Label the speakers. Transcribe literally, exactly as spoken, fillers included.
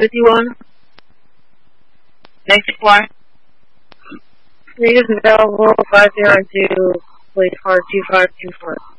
Speaker 1: fifty-one.
Speaker 2: Next reply.
Speaker 1: Read is available five zero two, please hard two five two four.